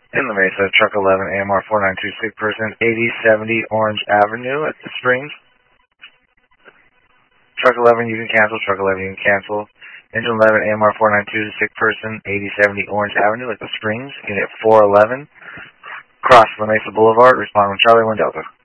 In La Mesa, Truck 11, AMR 492, sick person, 8070 Orange Avenue at the Springs. Truck 11, you can cancel. Truck 11, you can cancel. Engine 11, AMR 492, sick person, 8070 Orange Avenue at the Springs. Unit 411, cross La Mesa Boulevard. Respond when Charlie 1 Delta.